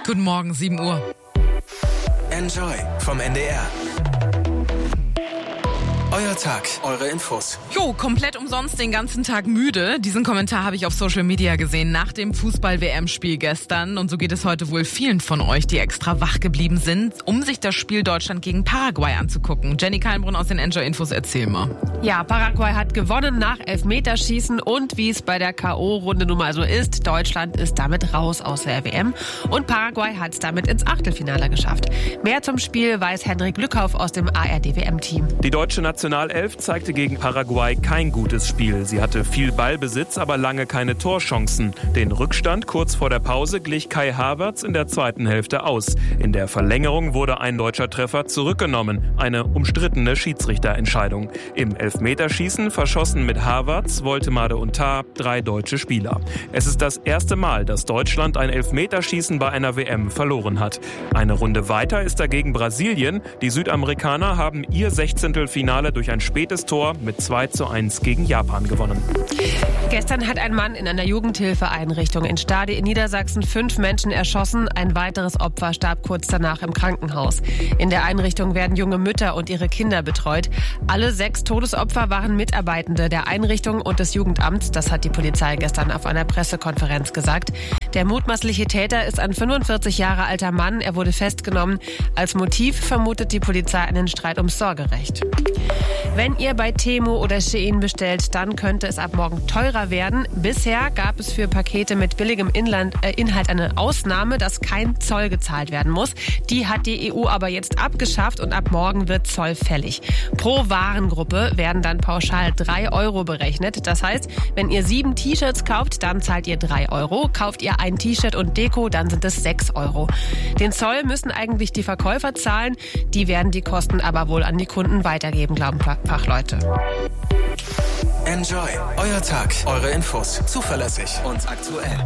Guten Morgen, 7 Uhr. Enjoy vom NDR. Euer Tag, eure Infos. Komplett umsonst den ganzen Tag müde. Diesen Kommentar habe ich auf Social Media gesehen nach dem Fußball-WM-Spiel gestern. Und so geht es heute wohl vielen von euch, die extra wach geblieben sind, um sich das Spiel Deutschland gegen Paraguay anzugucken. Jenny Kallenbrunn aus den Enjoy-Infos, erzähl mal. Ja, Paraguay hat gewonnen nach Elfmeterschießen und wie es bei der K.O.-Runde nun mal so ist, Deutschland ist damit raus aus der WM und Paraguay hat es damit ins Achtelfinale geschafft. Mehr zum Spiel weiß Henrik Lückhoff aus dem ARD-WM-Team. Die deutsche Nationalelf zeigte gegen Paraguay kein gutes Spiel. Sie hatte viel Ballbesitz, aber lange keine Torchancen. Den Rückstand kurz vor der Pause glich Kai Havertz in der zweiten Hälfte aus. In der Verlängerung wurde ein deutscher Treffer zurückgenommen. Eine umstrittene Schiedsrichterentscheidung. Im Elfmeterschießen verschossen mit Havertz, Woltemade und Tah 3 deutsche Spieler. Es ist das erste Mal, dass Deutschland ein Elfmeterschießen bei einer WM verloren hat. Eine Runde weiter ist dagegen Brasilien. Die Südamerikaner haben ihr Sechzehntelfinale durch ein spätes Tor mit 2:1 gegen Japan gewonnen. Gestern hat ein Mann in einer Jugendhilfeeinrichtung in Stade in Niedersachsen 5 Menschen erschossen. Ein weiteres Opfer starb kurz danach im Krankenhaus. In der Einrichtung werden junge Mütter und ihre Kinder betreut. Alle 6 Todesopfer waren Mitarbeitende der Einrichtung und des Jugendamts. Das hat die Polizei gestern auf einer Pressekonferenz gesagt. Der mutmaßliche Täter ist ein 45 Jahre alter Mann. Er wurde festgenommen. Als Motiv vermutet die Polizei einen Streit ums Sorgerecht. Wenn ihr bei Temu oder Shein bestellt, dann könnte es ab morgen teurer werden. Bisher gab es für Pakete mit billigem Inhalt eine Ausnahme, dass kein Zoll gezahlt werden muss. Die hat die EU aber jetzt abgeschafft und ab morgen wird Zoll fällig. Pro Warengruppe werden dann pauschal 3 Euro berechnet. Das heißt, wenn ihr 7 T-Shirts kauft, dann zahlt ihr 3 Euro. Kauft ihr ein T-Shirt und Deko, dann sind es 6 Euro. Den Zoll müssen eigentlich die Verkäufer zahlen. Die werden die Kosten aber wohl an die Kunden weitergeben, glauben Fachleute. Enjoy, euer Tag, eure Infos, zuverlässig und aktuell.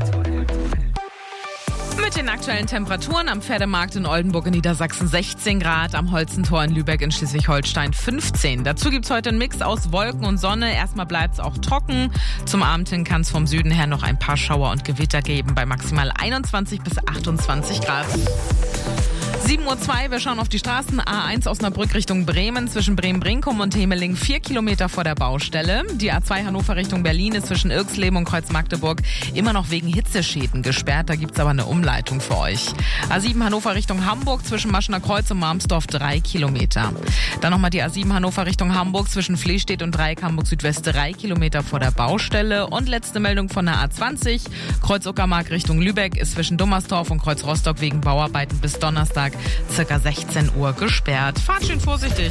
Mit den aktuellen Temperaturen am Pferdemarkt in Oldenburg in Niedersachsen 16 Grad, am Holzentor in Lübeck in Schleswig-Holstein 15. Dazu gibt's heute einen Mix aus Wolken und Sonne. Erstmal bleibt's auch trocken. Zum Abend hin kann es vom Süden her noch ein paar Schauer und Gewitter geben bei maximal 21 bis 28 Grad. 7:02 Uhr, wir schauen auf die Straßen. A1 Osnabrück Richtung Bremen, zwischen Bremen-Brinkum und Hemeling 4 Kilometer vor der Baustelle. Die A2 Hannover Richtung Berlin ist zwischen Irxleben und Kreuz-Magdeburg immer noch wegen Hitzeschäden gesperrt. Da gibt's aber eine Umleitung für euch. A7 Hannover Richtung Hamburg, zwischen Maschener Kreuz und Marmsdorf 3 Kilometer. Dann nochmal die A7 Hannover Richtung Hamburg, zwischen Flehstedt und Dreieck Hamburg Südwest 3 Kilometer vor der Baustelle. Und letzte Meldung von der A20, Kreuz-Uckermark Richtung Lübeck ist zwischen Dummersdorf und Kreuz-Rostock wegen Bauarbeiten bis Donnerstag circa 16 Uhr gesperrt. Fahrt schön vorsichtig.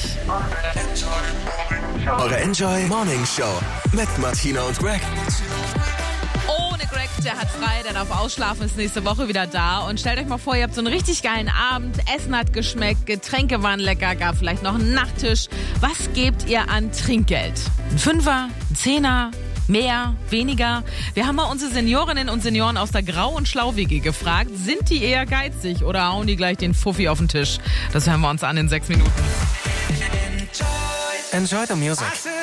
Eure Enjoy Morning Show mit Martina und Greg. Ohne Greg, der hat frei, der darf ausschlafen, ist nächste Woche wieder da. Und stellt euch mal vor, ihr habt so einen richtig geilen Abend, Essen hat geschmeckt, Getränke waren lecker, gab vielleicht noch einen Nachttisch. Was gebt ihr an Trinkgeld? Ein Fünfer, ein Zehner? Mehr, weniger? Wir haben mal unsere Seniorinnen und Senioren aus der Grau- und Schlau-WG gefragt, sind die eher geizig oder hauen die gleich den Fuffi auf den Tisch? Das hören wir uns an in 6 Minuten. Enjoy the music.